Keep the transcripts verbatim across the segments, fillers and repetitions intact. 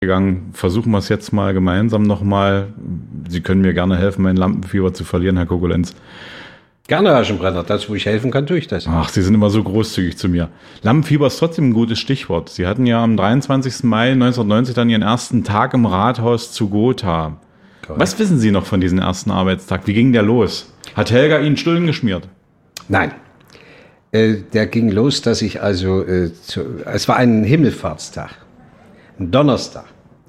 gegangen. Versuchen wir es jetzt mal gemeinsam nochmal. Sie können mir gerne helfen, mein Lampenfieber zu verlieren, Herr Kokolenz. Gerne, Herr Aschenbrenner. Das, wo ich helfen kann, tue ich das. Ach, Sie sind immer so großzügig zu mir. Lampenfieber ist trotzdem ein gutes Stichwort. Sie hatten ja am dreiundzwanzigsten Mai neunzehnhundertneunzig dann Ihren ersten Tag im Rathaus zu Gotha. Correct. Was wissen Sie noch von diesem ersten Arbeitstag? Wie ging der los? Hat Helga Ihnen Stullen geschmiert? Nein. Äh, der ging los, dass ich also, äh, zu, es war ein Himmelfahrtstag, ein Donnerstag.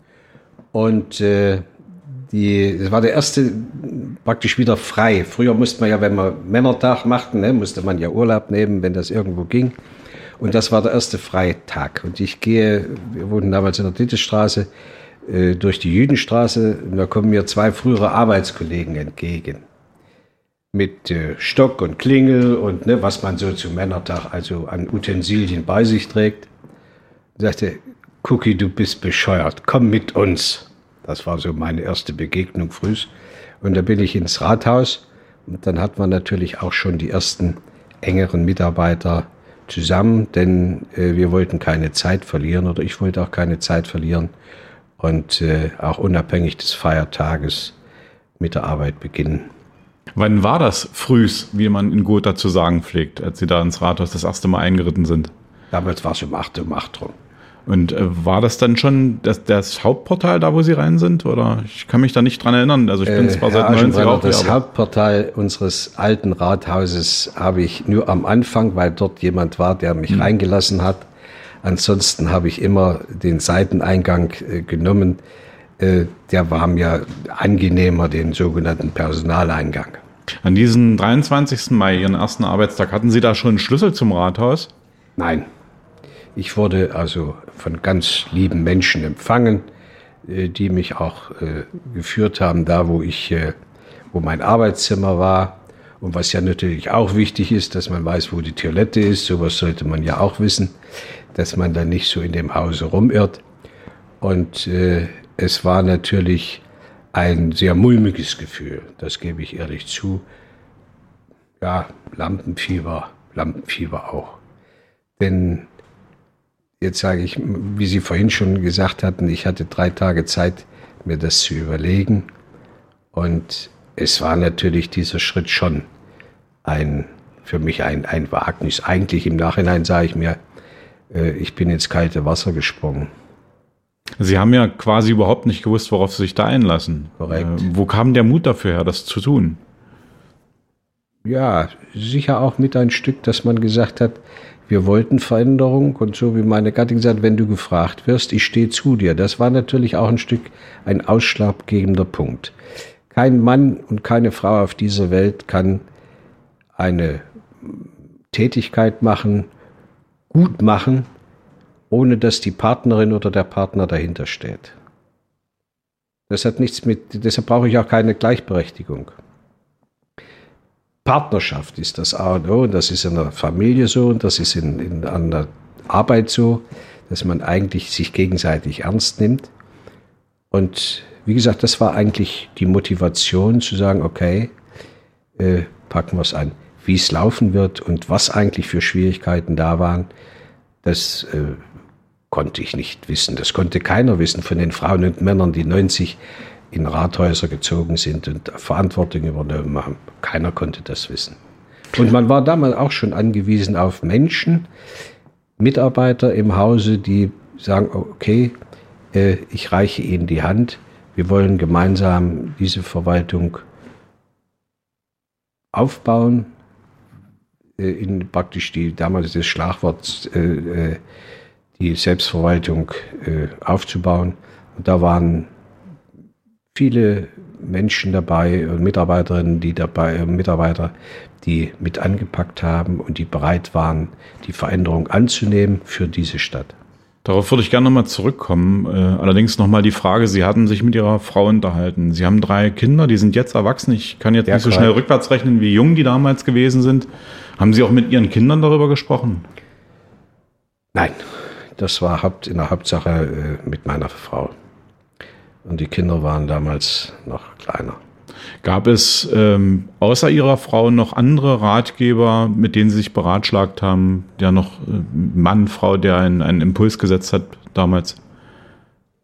Und äh, die, es war der erste praktisch wieder frei. Früher musste man ja, wenn man Männertag machten, ne, musste man ja Urlaub nehmen, wenn das irgendwo ging. Und das war der erste Freitag. Und ich gehe, wir wohnten damals in der Dittestraße, äh, durch die Jüdenstraße. Und da kommen mir zwei frühere Arbeitskollegen entgegen. Mit äh, Stock und Klingel und ne, was man so zum Männertag also an Utensilien bei sich trägt. Und sagte, Cookie, du bist bescheuert, komm mit uns. Das war so meine erste Begegnung früh. Und da bin ich ins Rathaus und dann hat man natürlich auch schon die ersten engeren Mitarbeiter zusammen, denn äh, wir wollten keine Zeit verlieren oder ich wollte auch keine Zeit verlieren und äh, auch unabhängig des Feiertages mit der Arbeit beginnen. Wann war das frühs, wie man in Gotha zu sagen pflegt, als Sie da ins Rathaus das erste Mal eingeritten sind? Damals war es um acht, um acht rum. Und äh, war das dann schon das, das Hauptportal da, wo Sie rein sind? Oder ich kann mich da nicht dran erinnern. Also ich bin äh, zwar seit neunzig auch Das Hauptportal unseres alten Rathauses habe ich nur am Anfang, weil dort jemand war, der mich hm. reingelassen hat. Ansonsten habe ich immer den Seiteneingang äh, genommen. Äh, der war mir angenehmer, den sogenannten Personaleingang. An diesem dreiundzwanzigsten Mai, Ihren ersten Arbeitstag, hatten Sie da schon einen Schlüssel zum Rathaus? Nein. Ich wurde also von ganz lieben Menschen empfangen, die mich auch äh, geführt haben, da wo ich, äh, wo mein Arbeitszimmer war. Und was ja natürlich auch wichtig ist, dass man weiß, wo die Toilette ist. Sowas sollte man ja auch wissen, dass man dann nicht so in dem Hause rumirrt. Und äh, es war natürlich ein sehr mulmiges Gefühl, das gebe ich ehrlich zu. Ja, Lampenfieber, Lampenfieber auch. Denn jetzt sage ich, wie Sie vorhin schon gesagt hatten, ich hatte drei Tage Zeit, mir das zu überlegen. Und es war natürlich dieser Schritt schon ein, für mich ein, ein Wagnis. Eigentlich im Nachhinein sage ich mir, äh, ich bin ins kalte Wasser gesprungen. Sie haben ja quasi überhaupt nicht gewusst, worauf Sie sich da einlassen. Korrekt. Äh, wo kam der Mut dafür her, das zu tun? Ja, sicher auch mit ein Stück, dass man gesagt hat, wir wollten Veränderung und so wie meine Gattin gesagt, wenn du gefragt wirst, ich stehe zu dir. Das war natürlich auch ein Stück ein ausschlaggebender Punkt. Kein Mann und keine Frau auf dieser Welt kann eine Tätigkeit machen, gut machen, ohne dass die Partnerin oder der Partner dahinter steht. Das hat nichts mit, deshalb brauche ich auch keine Gleichberechtigung. Partnerschaft ist das A und O und das ist in der Familie so und das ist in, in an der Arbeit so, dass man eigentlich sich gegenseitig ernst nimmt. Und wie gesagt, das war eigentlich die Motivation zu sagen, okay, äh, packen wir es an. Wie es laufen wird und was eigentlich für Schwierigkeiten da waren, das äh, konnte ich nicht wissen. Das konnte keiner wissen von den Frauen und Männern, die neunzig in Rathäuser gezogen sind und Verantwortung übernommen haben. Keiner konnte das wissen. Und man war damals auch schon angewiesen auf Menschen, Mitarbeiter im Hause, die sagen, okay, äh, ich reiche Ihnen die Hand, wir wollen gemeinsam diese Verwaltung aufbauen, äh, in praktisch die damals das Schlagwort, äh, die Selbstverwaltung äh, aufzubauen. Und da waren viele Menschen dabei und Mitarbeiterinnen, die dabei, Mitarbeiter, die mit angepackt haben und die bereit waren, die Veränderung anzunehmen für diese Stadt. Darauf würde ich gerne nochmal zurückkommen. Äh, allerdings nochmal die Frage, Sie hatten sich mit Ihrer Frau unterhalten. Sie haben drei Kinder, die sind jetzt erwachsen. Ich kann jetzt ja, nicht so schnell rückwärts rechnen, wie jung die damals gewesen sind. Haben Sie auch mit Ihren Kindern darüber gesprochen? Nein, das war Haupt, in der Hauptsache äh, mit meiner Frau. Und die Kinder waren damals noch kleiner. Gab es ähm, außer Ihrer Frau noch andere Ratgeber, mit denen Sie sich beratschlagt haben? Der noch äh, Mann, Frau, der einen, einen Impuls gesetzt hat damals?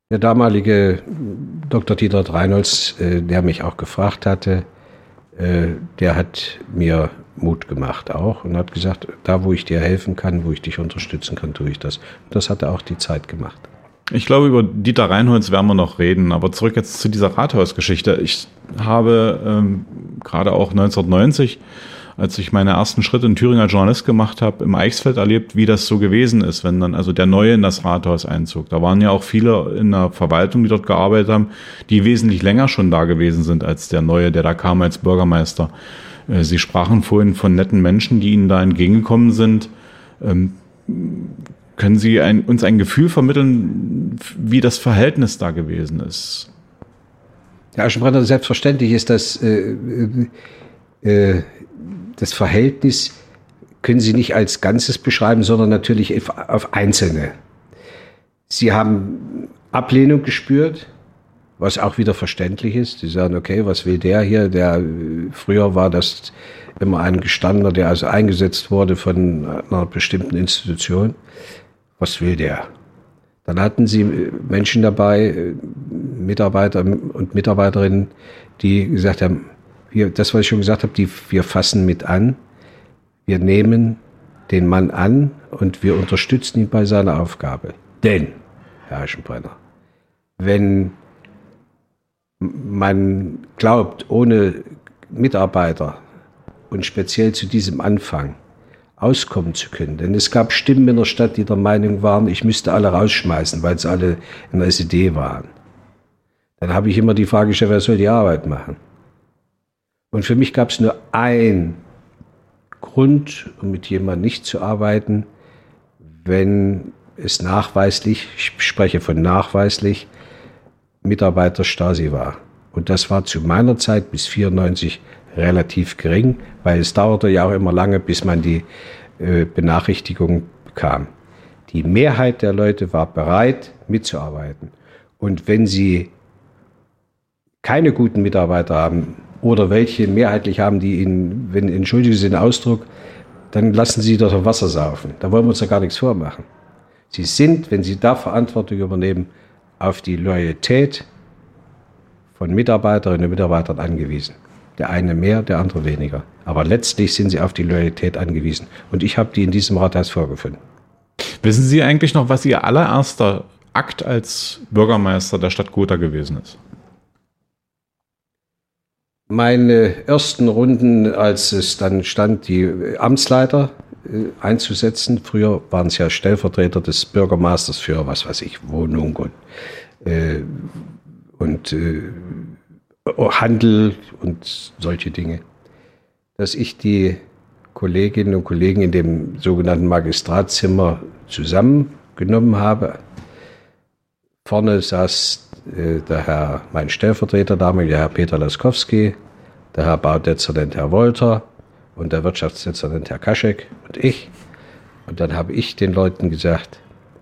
Der damalige Doktor Dieter Reinholz, äh, der mich auch gefragt hatte, äh, der hat mir Mut gemacht auch und hat gesagt, da wo ich dir helfen kann, wo ich dich unterstützen kann, tue ich das. Und das hat er auch die Zeit gemacht. Ich glaube, über Dieter Reinholz werden wir noch reden, aber zurück jetzt zu dieser Rathausgeschichte. Ich habe ähm, gerade auch neunzehnhundertneunzig, als ich meine ersten Schritte in Thüringen als Journalist gemacht habe, im Eichsfeld erlebt, wie das so gewesen ist, wenn dann also der Neue in das Rathaus einzog. Da waren ja auch viele in der Verwaltung, die dort gearbeitet haben, die wesentlich länger schon da gewesen sind als der Neue, der da kam als Bürgermeister. Äh, Sie sprachen vorhin von netten Menschen, die Ihnen da entgegengekommen sind. Ähm, können Sie ein, uns ein Gefühl vermitteln, wie das Verhältnis da gewesen ist? Ja, Aschenbrenner, selbstverständlich ist das äh, äh, das Verhältnis, können Sie nicht als Ganzes beschreiben, sondern natürlich auf Einzelne. Sie haben Ablehnung gespürt, was auch wieder verständlich ist. Sie sagen, okay, was will der hier? Der, früher war das immer ein Gestandener, der also eingesetzt wurde von einer bestimmten Institution. Was will der? Dann hatten Sie Menschen dabei, Mitarbeiter und Mitarbeiterinnen, die gesagt haben, wir, das, was ich schon gesagt habe, die, wir fassen mit an, wir nehmen den Mann an und wir unterstützen ihn bei seiner Aufgabe. Denn, Herr Aschenbrenner, wenn man glaubt, ohne Mitarbeiter und speziell zu diesem Anfang auskommen zu können, denn es gab Stimmen in der Stadt, die der Meinung waren, ich müsste alle rausschmeißen, weil sie alle in der S E D waren. Dann habe ich immer die Frage gestellt, wer soll die Arbeit machen? Und für mich gab es nur einen Grund, um mit jemandem nicht zu arbeiten, wenn es nachweislich, ich spreche von nachweislich, Mitarbeiter Stasi war. Und das war zu meiner Zeit bis vierundneunzig relativ gering, weil es dauerte ja auch immer lange, bis man die äh, Benachrichtigung bekam. Die Mehrheit der Leute war bereit, mitzuarbeiten. Und wenn sie keine guten Mitarbeiter haben, oder welche mehrheitlich haben, die ihnen, wenn, entschuldigen Sie den Ausdruck, dann lassen Sie doch Wasser saufen. Da wollen wir uns ja gar nichts vormachen. Sie sind, wenn Sie da Verantwortung übernehmen, auf die Loyalität von Mitarbeiterinnen und Mitarbeitern angewiesen. Der eine mehr, der andere weniger. Aber letztlich sind Sie auf die Loyalität angewiesen. Und ich habe die in diesem Rathaus vorgefunden. Wissen Sie eigentlich noch, was Ihr allererster Akt als Bürgermeister der Stadt Gotha gewesen ist? Meine ersten Runden, als es dann stand, die Amtsleiter äh, einzusetzen. Früher waren es ja Stellvertreter des Bürgermeisters für, was weiß ich, Wohnung und, äh, und äh, Handel und solche Dinge. Dass ich die Kolleginnen und Kollegen in dem sogenannten Magistratszimmer zusammengenommen habe. Vorne saß der Herr, mein Stellvertreter damals, der Herr Peter Laskowski, der Herr Baudezernent Herr Wolter und der Wirtschaftsdezernent Herr Kaschek und ich. Und dann habe ich den Leuten gesagt,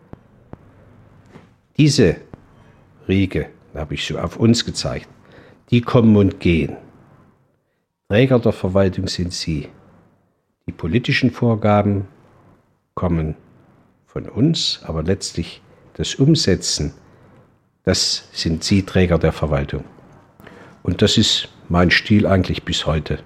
diese Riege, da habe ich so auf uns gezeigt, die kommen und gehen. Träger der Verwaltung sind Sie. Die politischen Vorgaben kommen von uns, aber letztlich das Umsetzen, das sind Sie Träger der Verwaltung. Und das ist mein Stil eigentlich bis heute.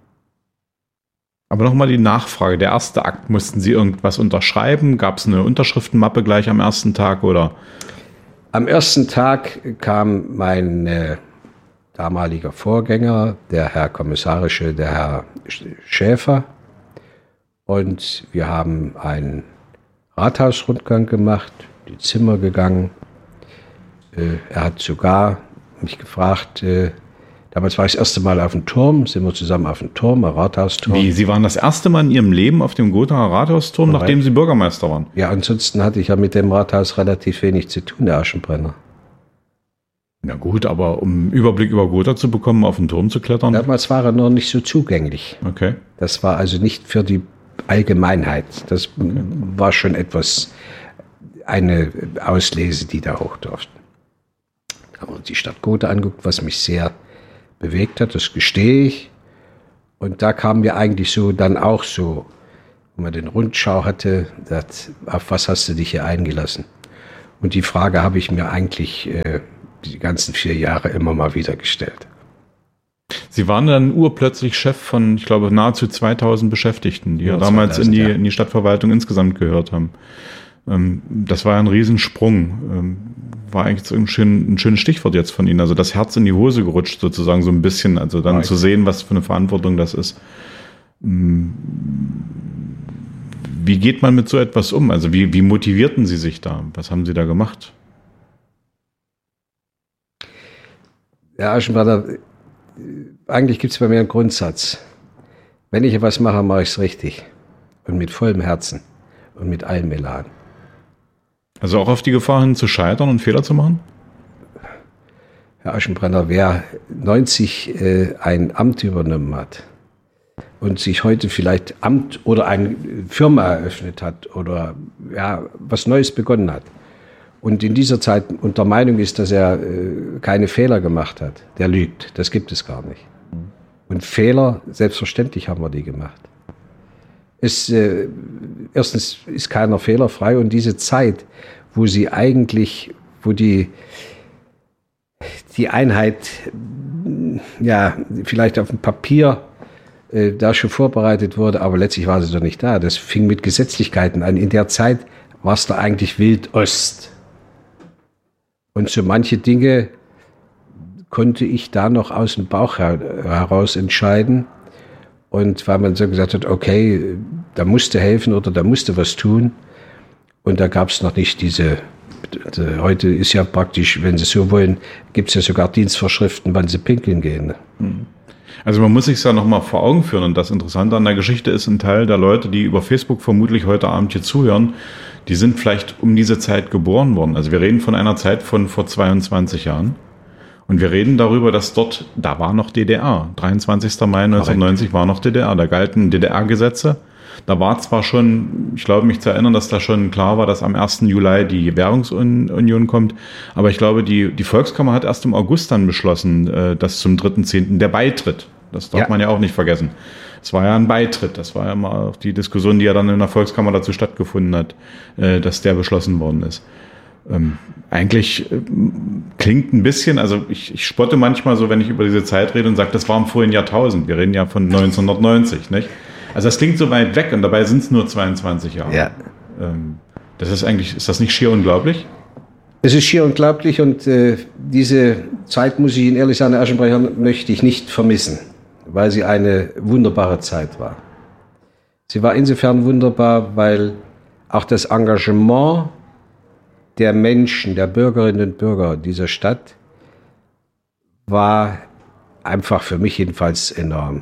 Aber nochmal die Nachfrage. Der erste Akt, mussten Sie irgendwas unterschreiben? Gab es eine Unterschriftenmappe gleich am ersten Tag, oder? Am ersten Tag kam mein äh, damaliger Vorgänger, der Herr Kommissarische, der Herr Schäfer. Und wir haben einen Rathausrundgang gemacht, die Zimmer gegangen. Er hat sogar mich gefragt, äh, damals war ich das erste Mal auf dem Turm, sind wir zusammen auf dem Turm, ein Rathausturm. Wie, Sie waren das erste Mal in Ihrem Leben auf dem Gothaer Rathausturm, Correct. Nachdem Sie Bürgermeister waren? Ja, ansonsten hatte ich ja mit dem Rathaus relativ wenig zu tun, der Aschenbrenner. Na gut, aber um einen Überblick über Gotha zu bekommen, auf den Turm zu klettern? Damals war er noch nicht so zugänglich. Okay. Das war also nicht für die Allgemeinheit. Das okay. war schon etwas, eine Auslese, die da hoch durften. Haben uns die Stadt Gotha angeguckt, was mich sehr bewegt hat, das gestehe ich. Und da kamen wir eigentlich so dann auch so, wenn man den Rundschau hatte, dat, auf was hast du dich hier eingelassen? Und die Frage habe ich mir eigentlich äh, die ganzen vier Jahre immer mal wieder gestellt. Sie waren dann urplötzlich Chef von, ich glaube, nahezu zweitausend Beschäftigten, die ja, ja damals zweitausend, in, die, ja. in die Stadtverwaltung insgesamt gehört haben. Ähm, das war ja ein Riesensprung. Ähm, war eigentlich so ein, schön, ein schönes Stichwort jetzt von Ihnen. Also das Herz in die Hose gerutscht sozusagen so ein bisschen. Also dann Nein. zu sehen, was für eine Verantwortung das ist. Wie geht man mit so etwas um? Also wie, wie motivierten Sie sich da? Was haben Sie da gemacht? Ja, Aschenbrenner, eigentlich gibt es bei mir einen Grundsatz. Wenn ich etwas mache, mache ich es richtig. Und mit vollem Herzen. Und mit allem Elan. Also auch auf die Gefahr hin zu scheitern und Fehler zu machen? Herr Aschenbrenner, wer neunzig äh, ein Amt übernommen hat und sich heute vielleicht Amt oder eine Firma eröffnet hat oder ja, was Neues begonnen hat und in dieser Zeit unter Meinung ist, dass er äh, keine Fehler gemacht hat, der lügt. Das gibt es gar nicht. Und Fehler, selbstverständlich haben wir die gemacht. Es, äh, erstens ist keiner fehlerfrei und diese Zeit, wo sie eigentlich, wo die, die Einheit ja vielleicht auf dem Papier äh, da schon vorbereitet wurde, aber letztlich war sie doch nicht da. Das fing mit Gesetzlichkeiten an. In der Zeit war es da eigentlich Wildost. Und so manche Dinge konnte ich da noch aus dem Bauch her, heraus entscheiden. Und weil man so gesagt hat, okay, da musste helfen oder da musste was tun. Und da gab es noch nicht diese, heute ist ja praktisch, wenn Sie so wollen, gibt es ja sogar Dienstvorschriften, wann Sie pinkeln gehen. Also man muss sich ja nochmal vor Augen führen. Und das Interessante an der Geschichte ist, ein Teil der Leute, die über Facebook vermutlich heute Abend hier zuhören, die sind vielleicht um diese Zeit geboren worden. Also wir reden von einer Zeit von vor zweiundzwanzig Jahren. Und wir reden darüber, dass dort, da war noch D D R. dreiundzwanzigster Mai neunzehnhundertneunzig war noch D D R. Da galten D D R-Gesetze. Da war zwar schon, ich glaube mich zu erinnern, dass da schon klar war, dass am ersten Juli die Währungsunion kommt. Aber ich glaube, die, die Volkskammer hat erst im August dann beschlossen, dass zum dritten zehnten der Beitritt, das darf ja. man ja auch nicht vergessen. Es war ja ein Beitritt. Das war ja mal auch die Diskussion, die ja dann in der Volkskammer dazu stattgefunden hat, dass der beschlossen worden ist. Ähm, eigentlich äh, klingt ein bisschen, also ich, ich spotte manchmal so, wenn ich über diese Zeit rede und sage, das war im vorigen Jahrtausend. Wir reden ja von neunzehnhundertneunzig, nicht? Also das klingt so weit weg und dabei sind es nur zweiundzwanzig Jahre. Ja. Ähm, das ist eigentlich, ist das nicht schier unglaublich? Es ist schier unglaublich und äh, diese Zeit, muss ich Ihnen ehrlich sagen, Herr Aschenbrenner, möchte ich nicht vermissen, weil sie eine wunderbare Zeit war. Sie war insofern wunderbar, weil auch das Engagement der Menschen, der Bürgerinnen und Bürger dieser Stadt war einfach für mich jedenfalls enorm.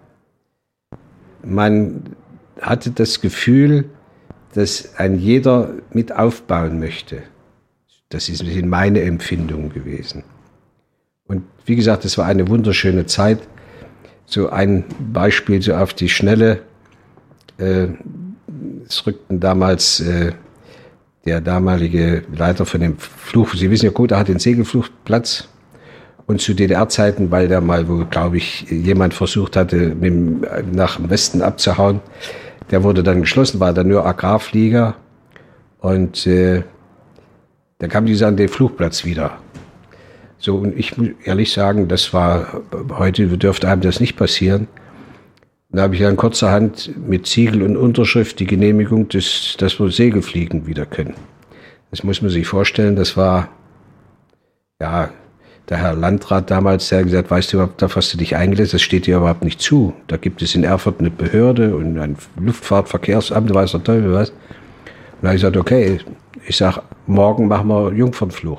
Man hatte das Gefühl, dass ein jeder mit aufbauen möchte. Das ist meine Empfindung gewesen. Und wie gesagt, es war eine wunderschöne Zeit. So ein Beispiel so auf die Schnelle. Äh, es rückten damals äh, der damalige Leiter von dem Flug, Sie wissen ja gut, er hat den Segelflugplatz und zu D D R-Zeiten, weil der mal, wo glaube ich jemand versucht hatte, mit dem, nach dem Westen abzuhauen, der wurde dann geschlossen, war dann nur Agrarflieger und äh, da kam dieser an den Flugplatz wieder. So, und ich muss ehrlich sagen, das war, heute dürfte einem das nicht passieren. Da habe ich dann kurzerhand mit Siegel und Unterschrift die Genehmigung, dass, dass wir Segelfliegen wieder können. Das muss man sich vorstellen, das war, ja, der Herr Landrat damals, der hat gesagt, weißt du überhaupt, auf was du dich eingelässt, das steht dir überhaupt nicht zu. Da gibt es in Erfurt eine Behörde und ein Luftfahrtverkehrsamt, weiß der Teufel was. Und da habe ich gesagt, okay, ich sage, morgen machen wir Jungfernflug.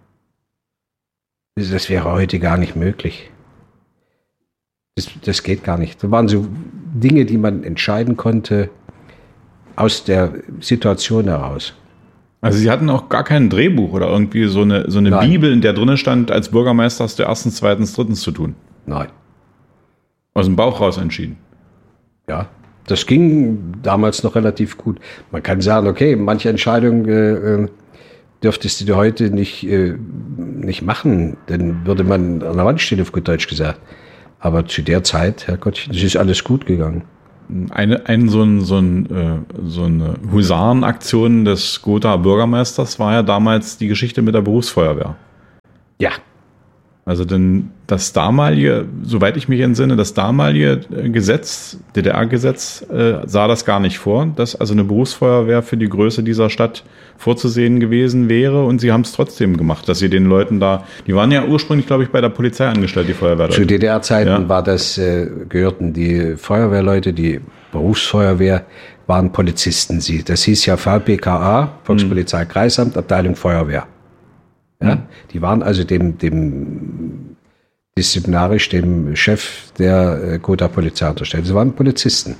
Das wäre heute gar nicht möglich. Das, das geht gar nicht. Da waren so Dinge, die man entscheiden konnte aus der Situation heraus. Also Sie hatten auch gar kein Drehbuch oder irgendwie so eine, so eine Bibel, in der drinnen stand, als Bürgermeister hast du erstens, zweitens, drittens zu tun? Nein. Aus dem Bauch raus entschieden? Ja, das ging damals noch relativ gut. Man kann sagen, okay, manche Entscheidungen äh, dürftest du heute nicht, äh, nicht machen, dann würde man an der Wand stehen, auf gut Deutsch gesagt. Aber zu der Zeit, Herrgottchen, es ist alles gut gegangen. Eine, ein, so, ein, so, ein, äh, so eine Husarenaktion des Gothaer Bürgermeisters war ja damals die Geschichte mit der Berufsfeuerwehr. Ja. Also denn das damalige, soweit ich mich entsinne, das damalige Gesetz, D D R-Gesetz, äh, sah das gar nicht vor, dass also eine Berufsfeuerwehr für die Größe dieser Stadt vorzusehen gewesen wäre, und sie haben es trotzdem gemacht, dass sie den Leuten da, die waren ja ursprünglich, glaube ich, bei der Polizei angestellt, die Feuerwehrleute. Zu D D R-Zeiten ja. war das, äh, gehörten die Feuerwehrleute, die Berufsfeuerwehr, waren Polizisten. Sie, das hieß ja V P K A, Volkspolizei Kreisamt, Abteilung Feuerwehr. Ja, mhm. Die waren also dem, dem disziplinarisch dem Chef der äh, Gothaer Polizei unterstellt. Sie waren Polizisten.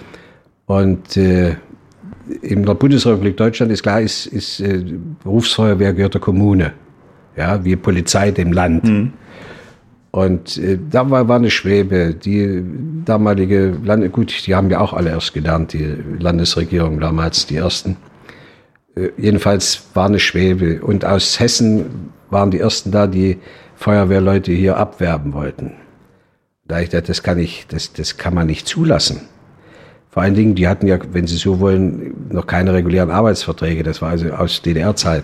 Und äh, in der Bundesrepublik Deutschland ist klar, ist, ist äh, Berufsfeuerwehr gehört der Kommune. Ja, wie Polizei dem Land. Mhm. Und äh, da war, war eine Schwebe. Die damalige Land, gut, die haben ja auch alle erst gelernt, die Landesregierung damals, die ersten. Jedenfalls war eine Schwebe. Und aus Hessen waren die ersten da, die Feuerwehrleute hier abwerben wollten. Da ich dachte, das kann ich, das, das kann man nicht zulassen. Vor allen Dingen, die hatten ja, wenn Sie so wollen, noch keine regulären Arbeitsverträge. Das war also aus D D R-Zeiten.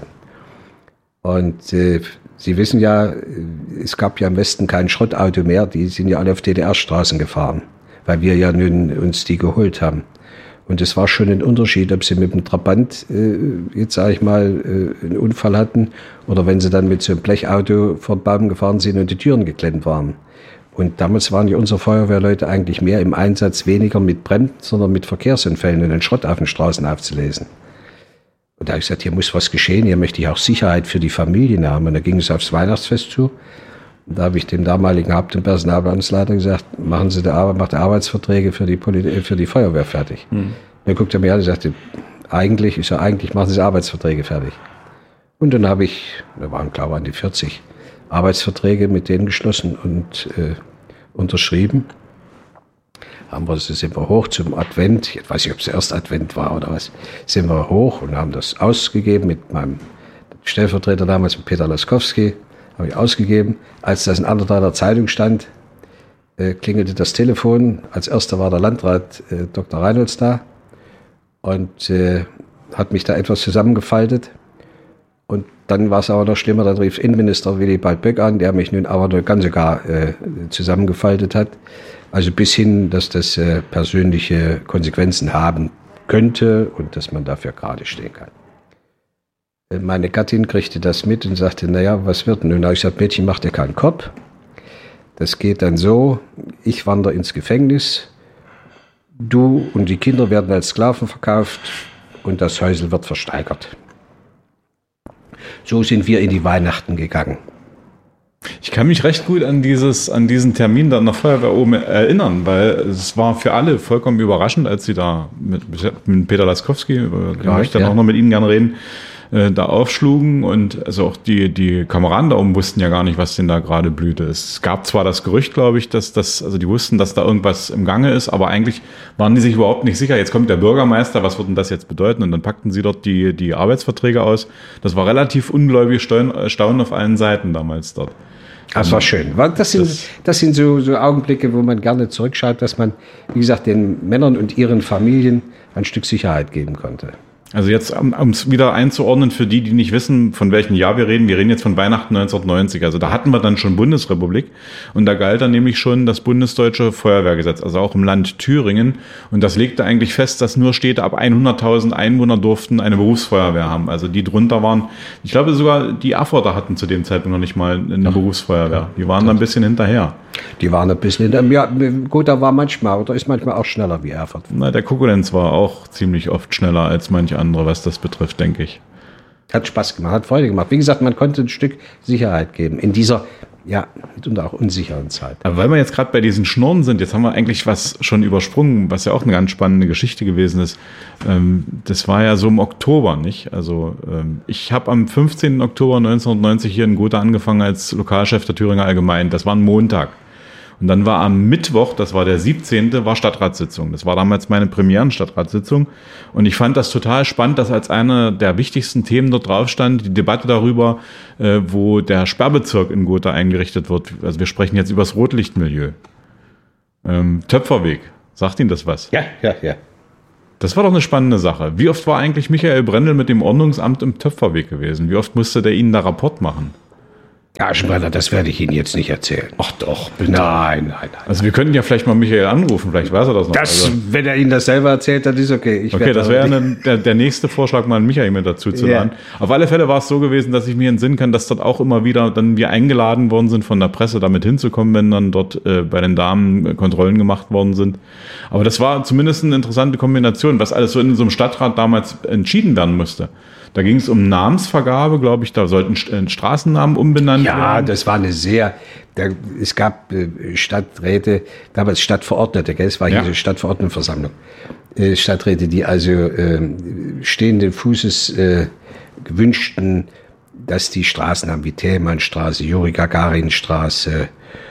Und äh, Sie wissen ja, es gab ja im Westen kein Schrottauto mehr. Die sind ja alle auf D D R-Straßen gefahren, weil wir ja nun uns die geholt haben. Und es war schon ein Unterschied, ob sie mit dem Trabant, äh, jetzt sage ich mal, äh, einen Unfall hatten oder wenn sie dann mit so einem Blechauto vor den Baum gefahren sind und die Türen geklemmt waren. Und damals waren ja unsere Feuerwehrleute eigentlich mehr im Einsatz, weniger mit Bränden, sondern mit Verkehrsunfällen und den Schrott auf den Straßen aufzulesen. Und da habe ich gesagt, hier muss was geschehen, hier möchte ich auch Sicherheit für die Familien haben. Und da ging es aufs Weihnachtsfest zu. Und da habe ich dem damaligen Haupt- und Personalbeamtsleiter gesagt, machen Sie die Arbeit, macht die Arbeitsverträge für die, Poli- für die Feuerwehr fertig. Mhm. Dann guckte er mir an und sagte, eigentlich, ich sage, eigentlich machen Sie die Arbeitsverträge fertig. Und dann habe ich, wir waren glaube ich an die vierzig, Arbeitsverträge mit denen geschlossen und äh, unterschrieben. Haben wir, sind wir hoch zum Advent, ich weiß nicht, ob es erst Advent war oder was, sind wir hoch und haben das ausgegeben mit meinem Stellvertreter damals, mit Peter Laskowski. Habe ich ausgegeben. Als das in anderthalber Zeitung stand, äh, klingelte das Telefon. Als erster war der Landrat äh, Doktor Reinholz da und äh, hat mich da etwas zusammengefaltet. Und dann war es aber noch schlimmer, dann rief Innenminister Willibald Böck an, der mich nun aber ganz sogar äh, zusammengefaltet hat. Also bis hin, dass das äh, persönliche Konsequenzen haben könnte und dass man dafür gerade stehen kann. Meine Gattin kriegte das mit und sagte, naja, was wird denn? Und da habe ich gesagt, Mädchen, mach dir keinen Kopf. Das geht dann so, ich wandere ins Gefängnis, du und die Kinder werden als Sklaven verkauft und das Häusel wird versteigert. So sind wir in die Weihnachten gegangen. Ich kann mich recht gut an dieses, an diesen Termin da in der Feuerwehr oben erinnern, weil es war für alle vollkommen überraschend, als sie da mit, mit Peter Laskowski, über den möchte ich dann ja auch noch mit Ihnen gerne reden, da aufschlugen, und also auch die die Kameraden da oben wussten ja gar nicht, was denn da gerade blühte. Es gab zwar das Gerücht, glaube ich, dass das, also die wussten, dass da irgendwas im Gange ist, aber eigentlich waren die sich überhaupt nicht sicher. Jetzt kommt der Bürgermeister, was wird denn das jetzt bedeuten? Und dann packten sie dort die die Arbeitsverträge aus. Das war relativ ungläubig Staunen auf allen Seiten damals dort. Das war schön. Das sind, das, das sind so, so Augenblicke, wo man gerne zurückschaut, dass man, wie gesagt, den Männern und ihren Familien ein Stück Sicherheit geben konnte. Also jetzt, um es wieder einzuordnen für die, die nicht wissen, von welchem Jahr wir reden. Wir reden jetzt von Weihnachten neunzehnhundertneunzig. Also da hatten wir dann schon Bundesrepublik. Und da galt dann nämlich schon das bundesdeutsche Feuerwehrgesetz, also auch im Land Thüringen. Und das legte eigentlich fest, dass nur Städte ab hunderttausend Einwohner durften eine Berufsfeuerwehr haben. Also die drunter waren, ich glaube sogar die Erfurter hatten zu dem Zeitpunkt noch nicht mal eine ja. Berufsfeuerwehr. Die waren da ein bisschen hinterher. Die waren ein bisschen hinterher. Ja, Gotha war manchmal oder ist manchmal auch schneller wie Erfurt. Na, der Konkurrenz war auch ziemlich oft schneller als manche andere, was das betrifft, denke ich. Hat Spaß gemacht, hat Freude gemacht. Wie gesagt, man konnte ein Stück Sicherheit geben in dieser, ja, mitunter auch unsicheren Zeit. Aber weil wir jetzt gerade bei diesen Schnurren sind, jetzt haben wir eigentlich was schon übersprungen, was ja auch eine ganz spannende Geschichte gewesen ist. Das war ja so im Oktober, nicht? Also ich habe am fünfzehnten Oktober neunzehnhundertneunzig hier in Gotha angefangen als Lokalchef der Thüringer Allgemeinen. Das war ein Montag. Und dann war am Mittwoch, das war der siebzehnte, war Stadtratssitzung. Das war damals meine Premieren-Stadtratssitzung. Und ich fand das total spannend, dass als einer der wichtigsten Themen dort drauf stand, die Debatte darüber, äh, wo der Sperrbezirk in Gotha eingerichtet wird. Also wir sprechen jetzt über das Rotlichtmilieu. Ähm, Töpferweg Sagt Ihnen das was? Ja, ja, ja. Das war doch eine spannende Sache. Wie oft war eigentlich Michael Brendel mit dem Ordnungsamt im Töpferweg gewesen? Wie oft musste der Ihnen da Rapport machen? Ja, Aschenbrenner, das werde ich Ihnen jetzt nicht erzählen. Ach doch, bitte. Nein, nein, nein. Also wir könnten ja vielleicht mal Michael anrufen, vielleicht weiß er das noch. Das, also, wenn er Ihnen das selber erzählt, dann ist okay. Ich okay, das wäre eine, der, der nächste Vorschlag, mal Michael mit dazu zu laden. Ja. Auf alle Fälle war es so gewesen, dass ich mir entsinnen kann, dass dort auch immer wieder dann wir eingeladen worden sind von der Presse, damit hinzukommen, wenn dann dort äh, bei den Damen Kontrollen gemacht worden sind. Aber das war zumindest eine interessante Kombination, was alles so in so einem Stadtrat damals entschieden werden musste. Da ging es um Namensvergabe, glaube ich, da sollten Straßennamen umbenannt ja, werden. Ja, das war eine sehr, da, es gab äh, Stadträte, damals Stadtverordnete, gell? Es war hier ja. eine Stadtverordnetenversammlung. Äh, Stadträte, die also äh, stehenden Fußes äh, gewünschten, dass die Straßennamen wie Thälmannstraße, Juri Gagarin-Straße,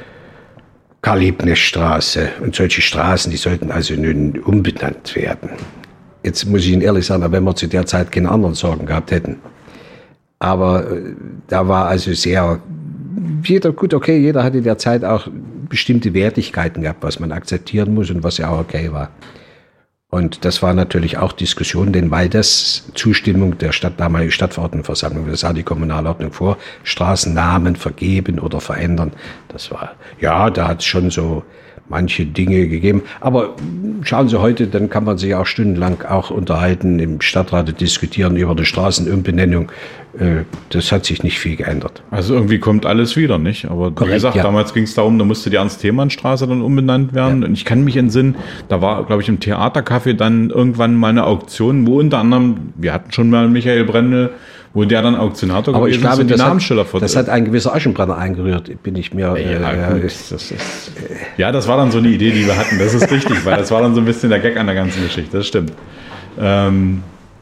Karl-Liebknecht-Straße und solche Straßen, die sollten also nun umbenannt werden. Jetzt muss ich Ihnen ehrlich sagen, wenn wir zu der Zeit keine anderen Sorgen gehabt hätten. Aber äh, da war also sehr, jeder, gut, okay, jeder hatte in der Zeit auch bestimmte Wertigkeiten gehabt, was man akzeptieren muss und was ja auch okay war. Und das war natürlich auch Diskussion, denn weil das Zustimmung der Stadt, damaligen Stadtverordnetenversammlung, das sah die Kommunalordnung vor, Straßennamen vergeben oder verändern. Das war, ja, da hat es schon so manche Dinge gegeben. Aber schauen Sie heute, dann kann man sich auch stundenlang auch unterhalten, im Stadtrat diskutieren über die Straßenumbenennung. Das hat sich nicht viel geändert. Also irgendwie kommt alles wieder, nicht? Aber Korrekt, wie gesagt, ja. damals ging es darum, da musste die Ernst-Thälmann-Straße dann umbenannt werden. Ja. Und ich kann mich entsinnen, da war, glaube ich, im Theatercafé dann irgendwann mal eine Auktion, wo unter anderem, wir hatten schon mal Michael Brendel, wo der dann Auktionator aber ich glaube, die das, Namensschilder hat, das hat ein gewisser Aschenbrenner eingerührt, bin ich mir... Ja, äh, das ist, äh, ja, das war dann so eine Idee, die wir hatten, das ist richtig, weil das war dann so ein bisschen der Gag an der ganzen Geschichte, das stimmt. Ähm,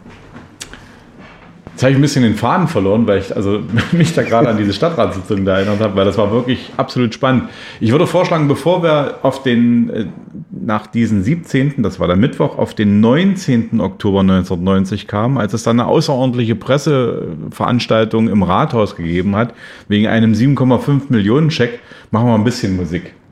jetzt habe ich ein bisschen den Faden verloren, weil ich also mich da gerade an diese Stadtratssitzung da erinnert habe, weil das war wirklich absolut spannend. Ich würde vorschlagen, bevor wir auf den, äh, nach diesen siebzehnten, das war der Mittwoch, auf den neunzehnten Oktober neunzehnhundertneunzig kamen, als es dann eine außerordentliche Presseveranstaltung im Rathaus gegeben hat, wegen einem sieben Komma fünf Millionen Scheck, machen wir ein bisschen Musik.